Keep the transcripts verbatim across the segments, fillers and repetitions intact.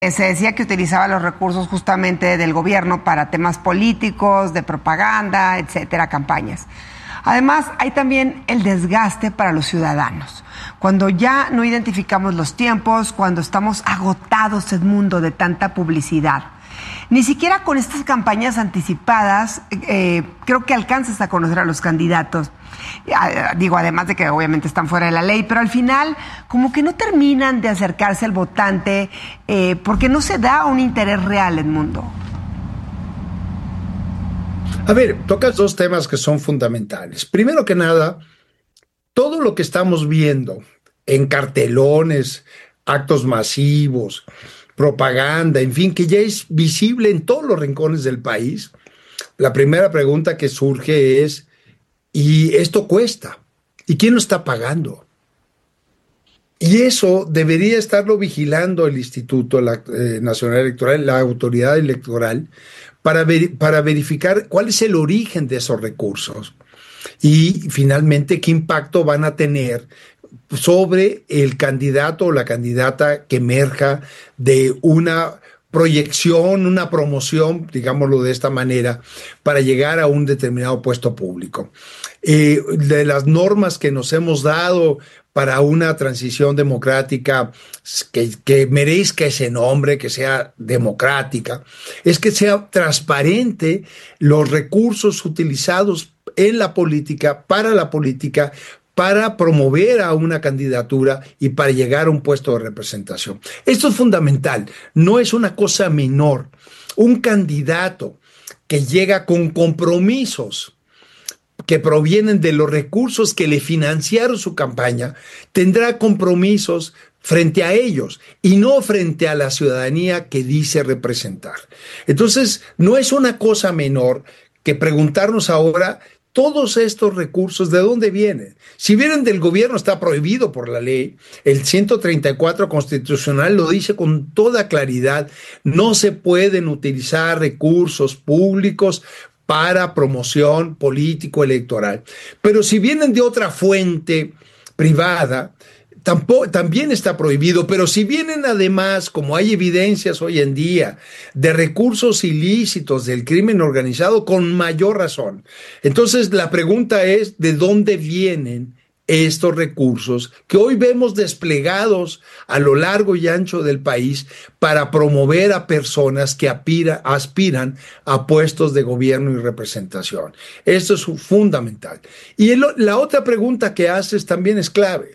Se decía que utilizaba los recursos justamente del gobierno para temas políticos, de propaganda, etcétera, campañas. Además, hay también el desgaste para los ciudadanos. Cuando ya no identificamos los tiempos, cuando estamos agotados, Edmundo, de tanta publicidad. Ni siquiera con estas campañas anticipadas eh, creo que alcanzas a conocer a los candidatos. Digo, además de que obviamente están fuera de la ley, pero al final como que no terminan de acercarse al votante eh, porque no se da un interés real, Edmundo. A ver, tocas dos temas que son fundamentales. Primero que nada, todo lo que estamos viendo en cartelones, actos masivos, propaganda, en fin, que ya es visible en todos los rincones del país, la primera pregunta que surge es, ¿y esto cuesta? ¿Y quién lo está pagando? Y eso debería estarlo vigilando el Instituto Nacional Electoral, la autoridad electoral, para, ver, para verificar cuál es el origen de esos recursos y finalmente qué impacto van a tener sobre el candidato o la candidata que emerja de una proyección, una promoción, digámoslo de esta manera, para llegar a un determinado puesto público. Eh, de las normas que nos hemos dado para una transición democrática que, que merezca ese nombre, que sea democrática, es que sea transparente los recursos utilizados en la política, para la política, para promover a una candidatura y para llegar a un puesto de representación. Esto es fundamental, no es una cosa menor. Un candidato que llega con compromisos que provienen de los recursos que le financiaron su campaña, tendrá compromisos frente a ellos y no frente a la ciudadanía que dice representar. Entonces, no es una cosa menor que preguntarnos ahora todos estos recursos, ¿de dónde vienen? Si vienen del gobierno, está prohibido por la ley. El ciento treinta y cuatro constitucional lo dice con toda claridad. No se pueden utilizar recursos públicos para promoción político-electoral. Pero si vienen de otra fuente privada, tampoco, también está prohibido. Pero si vienen además, como hay evidencias hoy en día, de recursos ilícitos del crimen organizado, con mayor razón. Entonces la pregunta es, ¿de dónde vienen estos recursos que hoy vemos desplegados a lo largo y ancho del país para promover a personas que aspira, aspiran a puestos de gobierno y representación? Esto es fundamental. Y el, la otra pregunta que haces también es clave.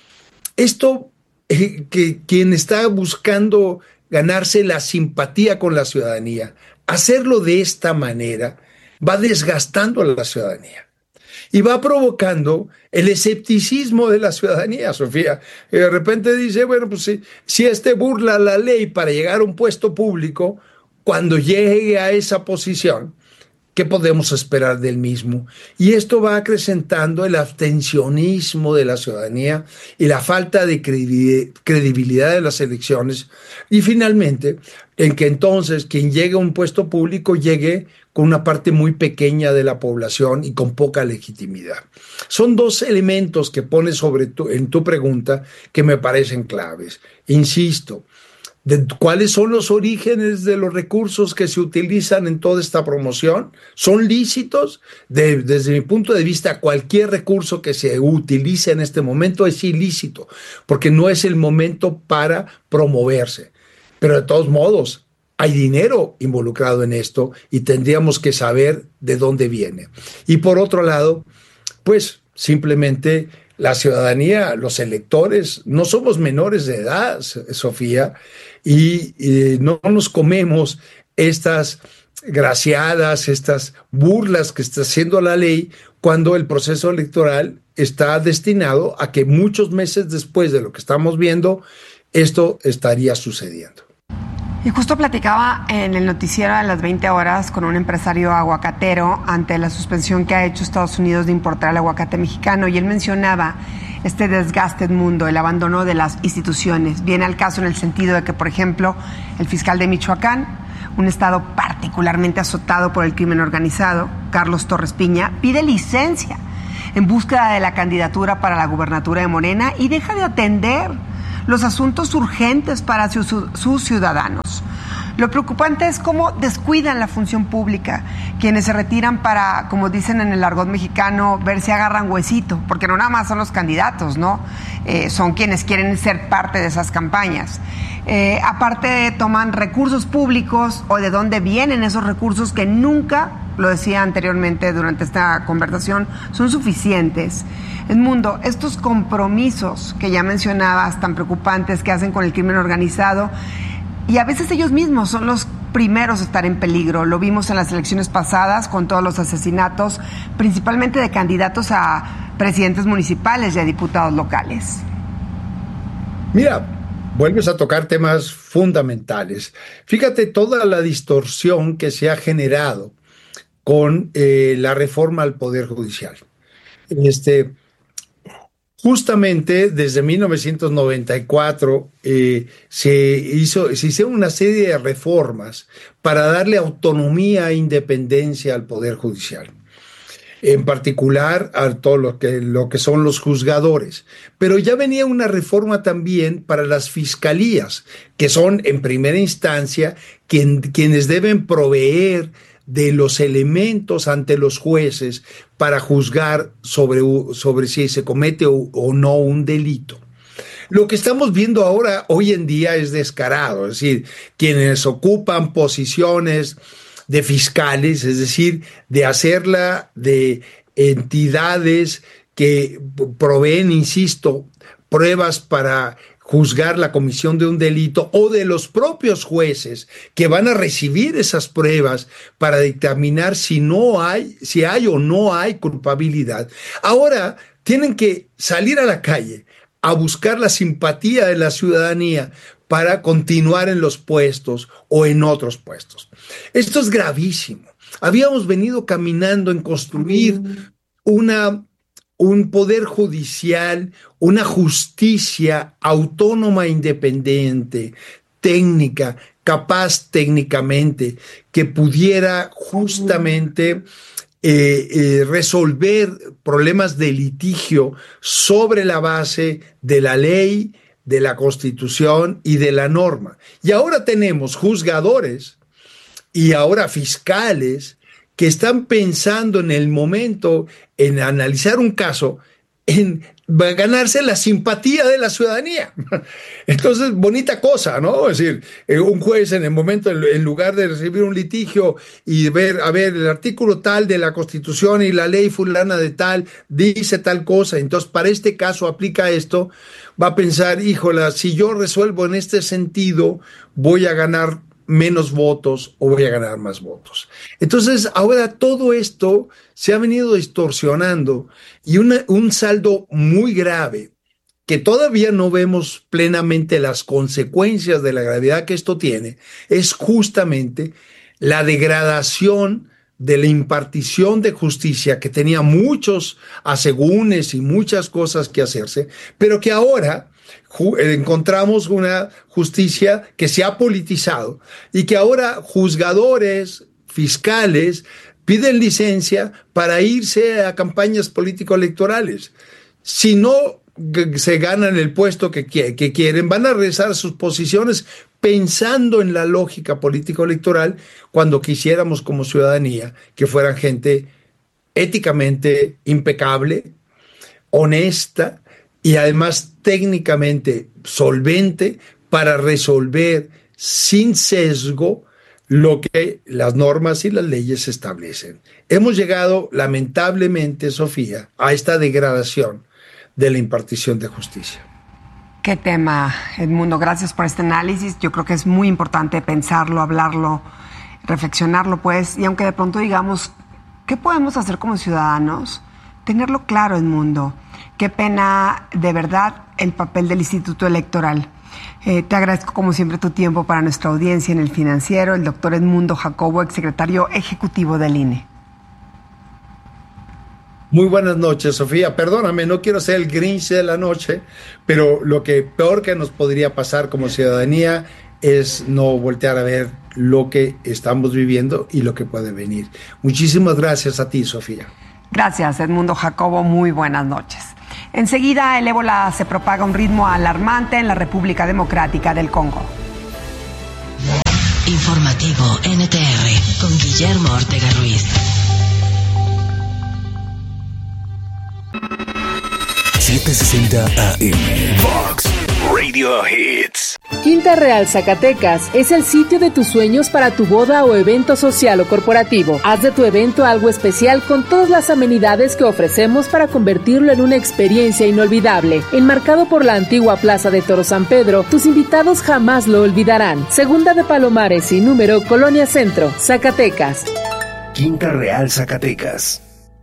Esto, eh, que quien está buscando ganarse la simpatía con la ciudadanía, hacerlo de esta manera va desgastando a la ciudadanía. Y va provocando el escepticismo de la ciudadanía, Sofía. Y de repente dice, bueno, pues si, si este burla la ley para llegar a un puesto público, cuando llegue a esa posición, ¿qué podemos esperar del mismo? Y esto va acrecentando el abstencionismo de la ciudadanía y la falta de credibilidad de las elecciones. Y finalmente, en que entonces quien llegue a un puesto público llegue con una parte muy pequeña de la población y con poca legitimidad. Son dos elementos que pones sobre tu, en tu pregunta que me parecen claves. Insisto, de cuáles son los orígenes de los recursos que se utilizan en toda esta promoción. ¿Son lícitos? De, desde mi punto de vista, cualquier recurso que se utilice en este momento es ilícito, porque no es el momento para promoverse. Pero de todos modos, hay dinero involucrado en esto y tendríamos que saber de dónde viene. Y por otro lado, pues simplemente la ciudadanía, los electores, no somos menores de edad, Sofía, y, y no nos comemos estas graciadas, estas burlas que está haciendo la ley cuando el proceso electoral está destinado a que muchos meses después de lo que estamos viendo, esto estaría sucediendo. Y justo platicaba en el noticiero de las veinte horas con un empresario aguacatero ante la suspensión que ha hecho Estados Unidos de importar el aguacate mexicano, y él mencionaba este desgaste del mundo, el abandono de las instituciones. Viene al caso en el sentido de que, por ejemplo, el fiscal de Michoacán, un estado particularmente azotado por el crimen organizado, Carlos Torres Piña, pide licencia en búsqueda de la candidatura para la gubernatura de Morena y deja de atender los asuntos urgentes para sus, sus ciudadanos. Lo preocupante es cómo descuidan la función pública, quienes se retiran para, como dicen en el argot mexicano, ver si agarran huesito, porque no nada más son los candidatos, ¿no? Eh, son quienes quieren ser parte de esas campañas. Eh, aparte toman recursos públicos o de dónde vienen esos recursos que nunca, lo decía anteriormente durante esta conversación, son suficientes. Edmundo, estos compromisos que ya mencionabas, tan preocupantes que hacen con el crimen organizado, y a veces ellos mismos son los primeros a estar en peligro. Lo vimos en las elecciones pasadas con todos los asesinatos, principalmente de candidatos a presidentes municipales y a diputados locales. Mira, vuelves a tocar temas fundamentales. Fíjate toda la distorsión que se ha generado con eh, la reforma al Poder Judicial. Este... Justamente desde mil novecientos noventa y cuatro eh, se, hizo, se hicieron una serie de reformas para darle autonomía e independencia al Poder Judicial, en particular a todo lo que, lo que son los juzgadores. Pero ya venía una reforma también para las fiscalías, que son en primera instancia quien, quienes deben proveer de los elementos ante los jueces para juzgar sobre, sobre si se comete o, o no un delito. Lo que estamos viendo ahora, hoy en día, es descarado, es decir, quienes ocupan posiciones de fiscales, es decir, de hacerla de entidades que proveen, insisto, pruebas para juzgar la comisión de un delito, o de los propios jueces que van a recibir esas pruebas para dictaminar si no hay, si hay o no hay culpabilidad. Ahora tienen que salir a la calle a buscar la simpatía de la ciudadanía para continuar en los puestos o en otros puestos. Esto es gravísimo. Habíamos venido caminando en construir una un poder judicial, una justicia autónoma e independiente, técnica, capaz técnicamente, que pudiera justamente eh, eh, resolver problemas de litigio sobre la base de la ley, de la Constitución y de la norma. Y ahora tenemos juzgadores y ahora fiscales que están pensando en el momento, en analizar un caso, en ganarse la simpatía de la ciudadanía. Entonces, bonita cosa, ¿no? Es decir, un juez en el momento, en lugar de recibir un litigio y ver, a ver, el artículo tal de la Constitución y la ley fulana de tal, dice tal cosa, entonces para este caso aplica esto, va a pensar, híjola, si yo resuelvo en este sentido, voy a ganar menos votos o voy a ganar más votos. Entonces, ahora todo esto se ha venido distorsionando y una, un saldo muy grave, que todavía no vemos plenamente las consecuencias de la gravedad que esto tiene, es justamente la degradación de la impartición de justicia, que tenía muchos asegúnes y muchas cosas que hacerse, pero que ahora encontramos una justicia que se ha politizado y que ahora juzgadores, fiscales, piden licencia para irse a campañas político-electorales. Si no se ganan el puesto que, que quieren, van a regresar a sus posiciones pensando en la lógica político-electoral, cuando quisiéramos como ciudadanía que fueran gente éticamente impecable, honesta, y además técnicamente solvente para resolver sin sesgo lo que las normas y las leyes establecen. Hemos llegado, lamentablemente, Sofía, a esta degradación de la impartición de justicia. Qué tema, Edmundo. Gracias por este análisis. Yo creo que es muy importante pensarlo, hablarlo, reflexionarlo, pues, y aunque de pronto digamos, ¿qué podemos hacer como ciudadanos? Tenerlo claro, Edmundo. Qué pena, de verdad, el papel del Instituto Electoral. Eh, te agradezco, como siempre, tu tiempo para nuestra audiencia en El Financiero, el doctor Edmundo Jacobo, exsecretario ejecutivo del I N E. Muy buenas noches, Sofía. Perdóname, no quiero ser el Grinch de la noche, pero lo que peor que nos podría pasar como ciudadanía es no voltear a ver lo que estamos viviendo y lo que puede venir. Muchísimas gracias a ti, Sofía. Gracias, Edmundo Jacobo. Muy buenas noches. Enseguida, el ébola se propaga a un ritmo alarmante en la República Democrática del Congo. Informativo N T R con Guillermo Ortega Ruiz. setecientos sesenta A M Vox Radio Hits. Quinta Real Zacatecas es el sitio de tus sueños para tu boda o evento social o corporativo. Haz de tu evento algo especial con todas las amenidades que ofrecemos para convertirlo en una experiencia inolvidable. Enmarcado por la antigua Plaza de Toro San Pedro, tus invitados jamás lo olvidarán. Segunda de Palomares y número Colonia Centro, Zacatecas. Quinta Real Zacatecas.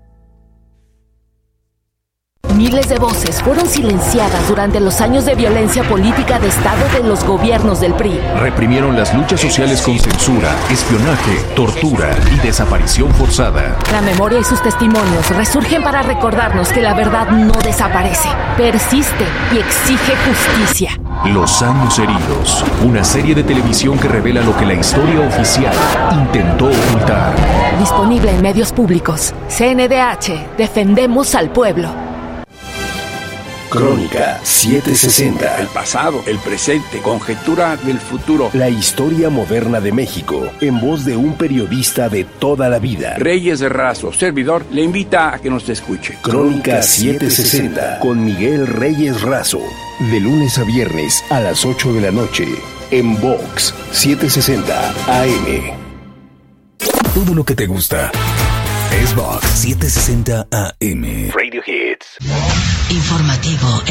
Miles de voces fueron silenciadas durante los años de violencia política de Estado de los gobiernos del P R I. Reprimieron las luchas sociales con censura, espionaje, tortura y desaparición forzada. La memoria y sus testimonios resurgen para recordarnos que la verdad no desaparece, persiste y exige justicia. Los años heridos, una serie de televisión que revela lo que la historia oficial intentó ocultar. Disponible en medios públicos. C N D H, defendemos al pueblo. Crónica setecientos sesenta. El pasado, el presente, conjetura del futuro. La historia moderna de México, en voz de un periodista de toda la vida. Reyes Razo, servidor, le invita a que nos escuche. Crónica setecientos sesenta, con Miguel Reyes Razo. De lunes a viernes a las ocho de la noche, en Vox setecientos sesenta A M. Todo lo que te gusta es Vox setecientos sesenta A M. Radio Hits. Informativo